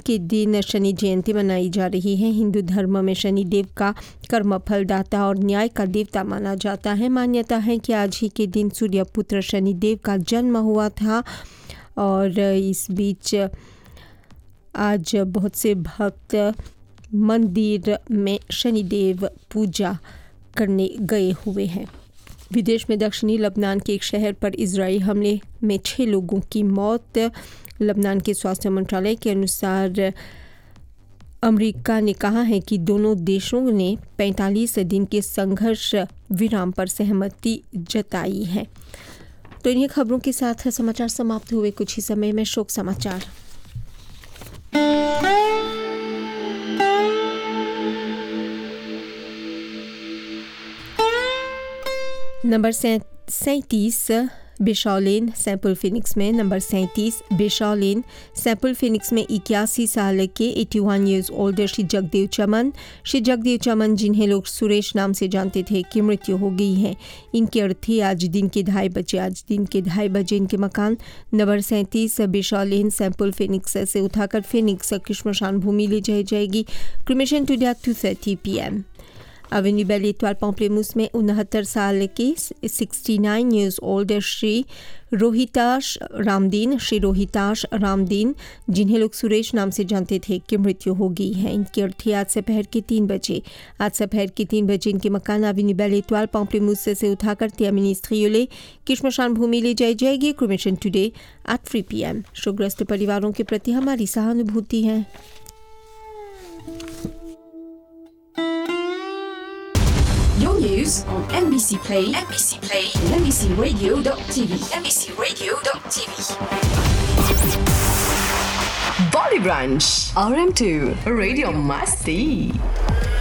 के दिन शनि जयंती मनाई जा रही है। हिंदू धर्म में शनि देव का कर्म फलदाता और न्याय का देवता माना जाता है। मान्यता है कि आज ही के दिन सूर्य पुत्र शनि देव का जन्म हुआ था और इस बीच आज बहुत से भक्त मंदिर में शनिदेव पूजा करने गए हुए हैं। विदेश में दक्षिणी लबनान के एक शहर पर इजरायली हमले में 6 लोगों की मौत। लबनान के स्वास्थ्य मंत्रालय के अनुसार अमेरिका ने कहा है कि दोनों देशों ने 45 दिन के संघर्ष विराम पर सहमति जताई है। तो इन्हीं खबरों के साथ समाचार समाप्त हुए। कुछ ही समय में शोक समाचार। नंबर 37 बिशॉलेन सैंपल फिनिक्स में नंबर 37 बिशॉलेन सैंपल फिनिक्स में 81 साल के 81 ईयर्स ओल्ड श्री जगदेव चमन जिन्हें लोग सुरेश नाम से जानते थे की मृत्यु हो गई है। इनकी अर्थी आज दिन के 2:30 बजे इनके मकान नंबर 37 बिशॉलेन सैंपल फिनिक्स से उठाकर फिनिक्स की श्मशान भूमि ले जाई जाएगी। Cremation today at 2:30 PM। Avenue bell एटवाल Pamplemousses में 69 साल के 69 ईयर्स ओल्ड श्री रोहिताश रामदीन जिन्हें लोग सुरेश नाम से जानते थे की मृत्यु हो गई है। इनकी अर्थी आज दोपहर के 3 बजे इनके मकान एवेन्यू बेल एटवाल पॉम्पलेमूस से उठाकर त्यामिनिस्त्रियोले की श्मशान भूमि ले जाई जाएगी। Cremation today at 3 PM। शोकग्रस्त परिवारों के प्रति हमारी सहानुभूति है। Your news on NBC Play, and NBCRadio.tv, NBCRadio.tv. Bolly Brunch, RM2, Radio Masti.